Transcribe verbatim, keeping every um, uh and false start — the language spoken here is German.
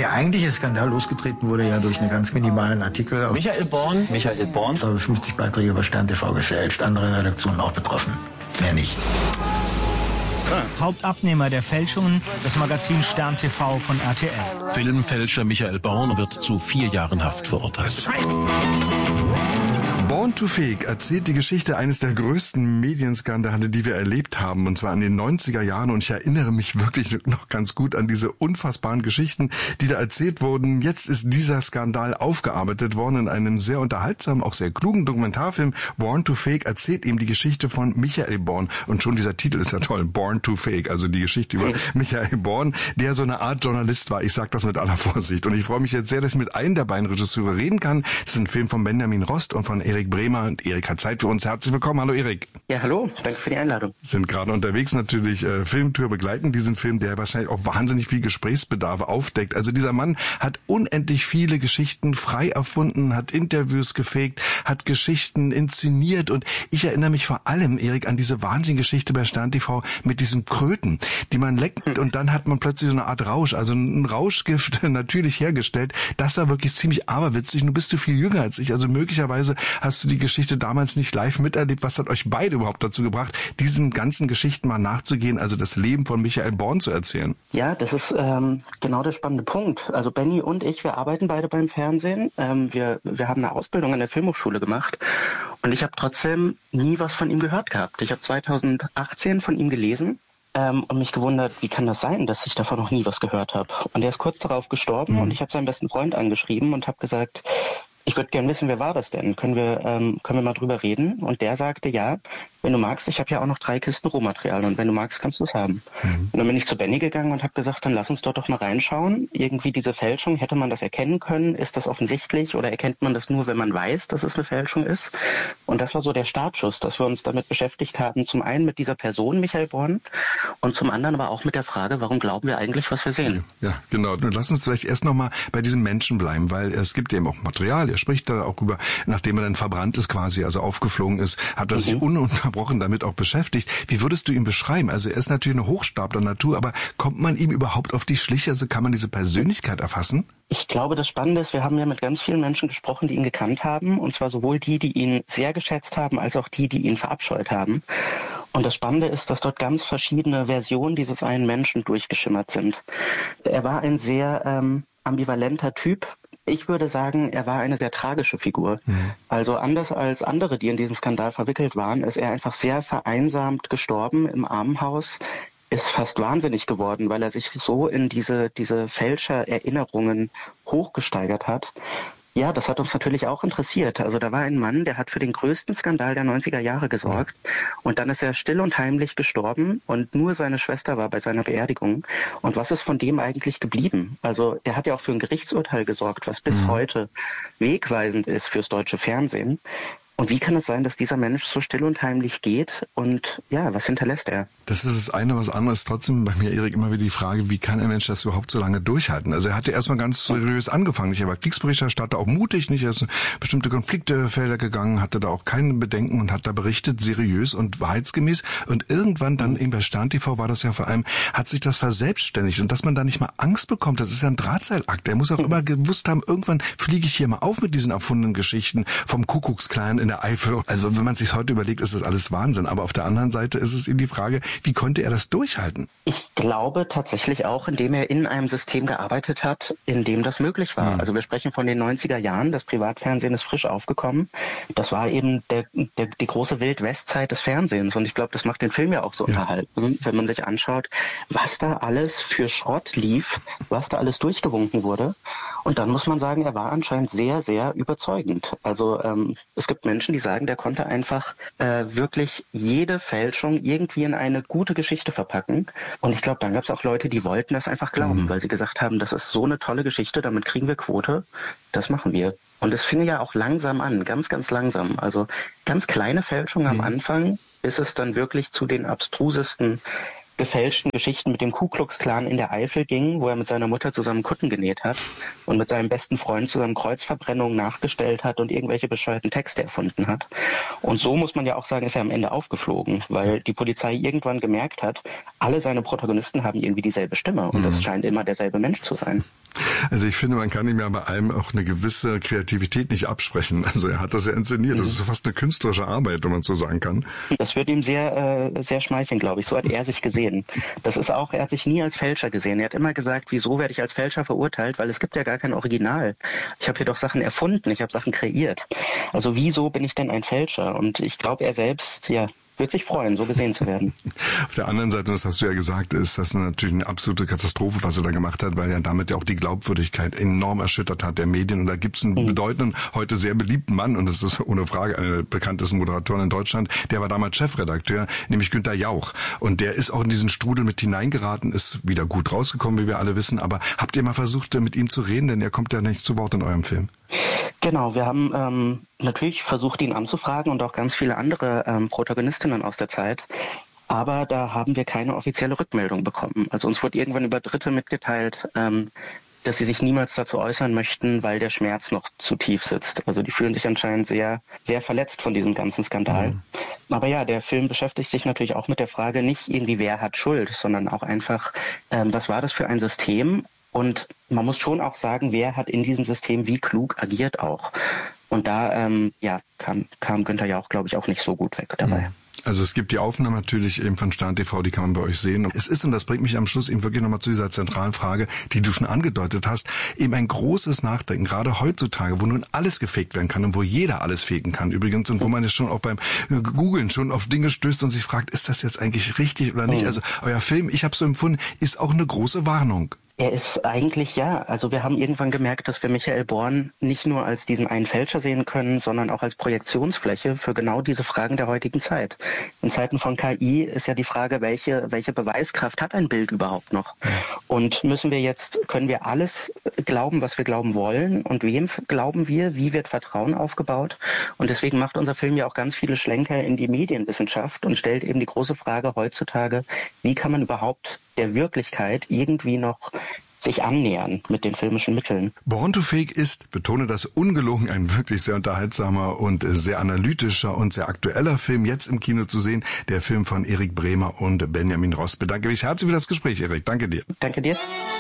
Der eigentliche Skandal losgetreten wurde ja durch einen ganz minimalen Artikel. Auf Michael Born. Michael Born. Ich habe fünfzig Beiträge über Stern T V gefälscht, andere Redaktionen auch betroffen. Mehr nicht. Hauptabnehmer der Fälschungen, das Magazin Stern T V von R T L. Filmfälscher Michael Born wird zu vier Jahren Haft verurteilt. Born to Fake erzählt die Geschichte eines der größten Medienskandale, die wir erlebt haben, und zwar in den neunziger Jahren. Und ich erinnere mich wirklich noch ganz gut an diese unfassbaren Geschichten, die da erzählt wurden. Jetzt ist dieser Skandal aufgearbeitet worden in einem sehr unterhaltsamen, auch sehr klugen Dokumentarfilm. Born to Fake erzählt eben die Geschichte von Michael Born. Und schon dieser Titel ist ja toll, Born to Fake, also die Geschichte über Michael Born, der so eine Art Journalist war. Ich sage das mit aller Vorsicht. Und ich freue mich jetzt sehr, dass ich mit einem der beiden Regisseure reden kann. Das ist ein Film von Benjamin Rost und von Erik Bremer, und Erik hat Zeit für uns. Herzlich willkommen. Hallo Erik. Ja, hallo. Danke für die Einladung. Sind gerade unterwegs natürlich, äh, Filmtour begleiten diesen Film, der wahrscheinlich auch wahnsinnig viel Gesprächsbedarf aufdeckt. Also dieser Mann hat unendlich viele Geschichten frei erfunden, hat Interviews gefaked, hat Geschichten inszeniert, und ich erinnere mich vor allem, Erik, an diese Wahnsinngeschichte bei Stern T V mit diesen Kröten, die man leckt, hm. und dann hat man plötzlich so eine Art Rausch, also ein Rauschgift natürlich hergestellt. Das war wirklich ziemlich aberwitzig. Nun bist du viel jünger als ich, also möglicherweise hast du die Geschichte damals nicht live miterlebt. Was hat euch beide überhaupt dazu gebracht, diesen ganzen Geschichten mal nachzugehen, also das Leben von Michael Born zu erzählen? Ja, das ist ähm, genau der spannende Punkt. Also Benny und ich, wir arbeiten beide beim Fernsehen. Ähm, wir, wir haben eine Ausbildung an der Filmhochschule gemacht, und ich habe trotzdem nie was von ihm gehört gehabt. Ich habe zweitausendachtzehn von ihm gelesen ähm, und mich gewundert, wie kann das sein, dass ich davon noch nie was gehört habe. Und er ist kurz darauf gestorben, mhm. und ich habe seinen besten Freund angeschrieben und habe gesagt, ich würde gern wissen, wer war das denn? Können wir, ähm, können wir mal drüber reden? Und der sagte, ja, wenn du magst, ich habe ja auch noch drei Kisten Rohmaterial, und wenn du magst, kannst du es haben. Mhm. Und dann bin ich zu Benny gegangen und habe gesagt, dann lass uns dort doch mal reinschauen. Irgendwie diese Fälschung, hätte man das erkennen können? Ist das offensichtlich, oder erkennt man das nur, wenn man weiß, dass es eine Fälschung ist? Und das war so der Startschuss, dass wir uns damit beschäftigt haben. Zum einen mit dieser Person, Michael Born, und zum anderen aber auch mit der Frage, warum glauben wir eigentlich, was wir sehen? Ja, genau. Und lass uns vielleicht erst nochmal bei diesem Menschen bleiben, weil es gibt eben auch Material. Er spricht da auch über, nachdem er dann verbrannt ist quasi, also aufgeflogen ist, hat er sich mhm. ununterbrochen damit auch beschäftigt. Wie würdest du ihn beschreiben? Also er ist natürlich eine Hochstapler Natur, aber kommt man ihm überhaupt auf die Schliche? Also kann man diese Persönlichkeit erfassen? Ich glaube, das Spannende ist, wir haben ja mit ganz vielen Menschen gesprochen, die ihn gekannt haben, und zwar sowohl die, die ihn sehr geschätzt haben, als auch die, die ihn verabscheut haben. Und das Spannende ist, dass dort ganz verschiedene Versionen dieses einen Menschen durchgeschimmert sind. Er war ein sehr ähm, ambivalenter Typ. Ich würde sagen, er war eine sehr tragische Figur. Mhm. Also anders als andere, die in diesen Skandal verwickelt waren, ist er einfach sehr vereinsamt gestorben im Armenhaus, ist fast wahnsinnig geworden, weil er sich so in diese, diese Fälscher-Erinnerungen hochgesteigert hat. Ja, das hat uns natürlich auch interessiert. Also da war ein Mann, der hat für den größten Skandal der neunziger Jahre gesorgt. Und dann ist er still und heimlich gestorben, und nur seine Schwester war bei seiner Beerdigung. Und was ist von dem eigentlich geblieben? Also er hat ja auch für ein Gerichtsurteil gesorgt, was bis mhm. heute wegweisend ist fürs deutsche Fernsehen. Und wie kann es sein, dass dieser Mensch so still und heimlich geht? Und ja, was hinterlässt er? Das ist das eine, was anderes. Trotzdem bei mir, Erik, immer wieder die Frage, wie kann ein Mensch das überhaupt so lange durchhalten? Also er hatte erstmal ganz seriös angefangen. Er war Kriegsberichterstatter, auch mutig, nicht? Er ist in bestimmte Konfliktefelder gegangen, hatte da auch keine Bedenken und hat da berichtet, seriös und wahrheitsgemäß. Und irgendwann dann eben bei Stern T V war das ja vor allem, hat sich das verselbstständigt. Und dass man da nicht mal Angst bekommt, das ist ja ein Drahtseilakt. Er muss auch immer gewusst haben, irgendwann fliege ich hier mal auf mit diesen erfundenen Geschichten vom Kuckucksklan in der Eifel. Also wenn man sich heute überlegt, ist das alles Wahnsinn. Aber auf der anderen Seite ist es eben die Frage, wie konnte er das durchhalten? Ich glaube tatsächlich auch, indem er in einem System gearbeitet hat, in dem das möglich war. Mhm. Also wir sprechen von den neunziger Jahren, das Privatfernsehen ist frisch aufgekommen. Das war eben der, der, die große Wild-West-Zeit des Fernsehens. Und ich glaube, das macht den Film ja auch so ja. unterhalten, wenn man sich anschaut, was da alles für Schrott lief, was da alles durchgewunken wurde. Und dann muss man sagen, er war anscheinend sehr, sehr überzeugend. Also ähm, es gibt Menschen, die sagen, der konnte einfach äh, wirklich jede Fälschung irgendwie in eine gute Geschichte verpacken. Und ich glaube, dann gab es auch Leute, die wollten das einfach glauben, mhm. weil sie gesagt haben, das ist so eine tolle Geschichte, damit kriegen wir Quote, das machen wir. Und es fing ja auch langsam an, ganz, ganz langsam. Also ganz kleine Fälschungen mhm. am Anfang, bis es dann wirklich zu den abstrusesten gefälschten Geschichten mit dem Ku Klux Klan in der Eifel ging, wo er mit seiner Mutter zusammen Kutten genäht hat und mit seinem besten Freund zusammen Kreuzverbrennungen nachgestellt hat und irgendwelche bescheuerten Texte erfunden hat. Und so muss man ja auch sagen, ist er am Ende aufgeflogen, weil die Polizei irgendwann gemerkt hat, alle seine Protagonisten haben irgendwie dieselbe Stimme und das scheint immer derselbe Mensch zu sein. Also ich finde, man kann ihm ja bei allem auch eine gewisse Kreativität nicht absprechen. Also er hat das ja inszeniert. Das ist so fast eine künstlerische Arbeit, wenn man so sagen kann. Das wird ihm sehr, äh, sehr schmeicheln, glaube ich. So hat er sich gesehen. Das ist auch, er hat sich nie als Fälscher gesehen. Er hat immer gesagt, wieso werde ich als Fälscher verurteilt? Weil es gibt ja gar kein Original. Ich habe hier doch Sachen erfunden, ich habe Sachen kreiert. Also wieso bin ich denn ein Fälscher? Und ich glaube, er selbst, ja, wird sich freuen, so gesehen zu werden. Auf der anderen Seite, das hast du ja gesagt, ist das natürlich eine absolute Katastrophe, was er da gemacht hat, weil er damit ja auch die Glaubwürdigkeit enorm erschüttert hat der Medien. Und da gibt es einen mhm. bedeutenden, heute sehr beliebten Mann, und das ist ohne Frage einer der bekanntesten Moderatoren in Deutschland, der war damals Chefredakteur, nämlich Günther Jauch. Und der ist auch in diesen Strudel mit hineingeraten, ist wieder gut rausgekommen, wie wir alle wissen. Aber habt ihr mal versucht, mit ihm zu reden? Denn er kommt ja nicht zu Wort in eurem Film. Genau, wir haben ähm, natürlich versucht, ihn anzufragen und auch ganz viele andere ähm, Protagonistinnen aus der Zeit. Aber da haben wir keine offizielle Rückmeldung bekommen. Also uns wurde irgendwann über Dritte mitgeteilt, ähm, dass sie sich niemals dazu äußern möchten, weil der Schmerz noch zu tief sitzt. Also die fühlen sich anscheinend sehr, sehr verletzt von diesem ganzen Skandal. Mhm. Aber ja, der Film beschäftigt sich natürlich auch mit der Frage, nicht irgendwie, wer hat Schuld, sondern auch einfach, ähm, was war das für ein System? Und man muss schon auch sagen, wer hat in diesem System wie klug agiert auch. Und da ähm, ja, kam, kam Günther ja auch, glaube ich, auch nicht so gut weg dabei. Also es gibt die Aufnahme natürlich eben von Stern T V, die kann man bei euch sehen. Es ist, und das bringt mich am Schluss eben wirklich nochmal zu dieser zentralen Frage, die du schon angedeutet hast, eben ein großes Nachdenken, gerade heutzutage, wo nun alles gefaked werden kann und wo jeder alles faken kann übrigens und wo man jetzt schon auch beim Googlen schon auf Dinge stößt und sich fragt, ist das jetzt eigentlich richtig oder nicht? Also euer Film, ich habe so empfunden, ist auch eine große Warnung. Er ist eigentlich, ja, also wir haben irgendwann gemerkt, dass wir Michael Born nicht nur als diesen einen Fälscher sehen können, sondern auch als Projektionsfläche für genau diese Fragen der heutigen Zeit. In Zeiten von K I ist ja die Frage, welche, welche Beweiskraft hat ein Bild überhaupt noch? Und müssen wir jetzt, können wir alles glauben, was wir glauben wollen? Und wem glauben wir? Wie wird Vertrauen aufgebaut? Und deswegen macht unser Film ja auch ganz viele Schlenker in die Medienwissenschaft und stellt eben die große Frage heutzutage, wie kann man überhaupt der Wirklichkeit irgendwie noch sich annähern mit den filmischen Mitteln. Born to Fake ist, betone das ungelogen, ein wirklich sehr unterhaltsamer und sehr analytischer und sehr aktueller Film, jetzt im Kino zu sehen, der Film von Erik Bremer und Benjamin Rost. Bedanke mich herzlich für das Gespräch, Erik. Danke dir. Danke dir.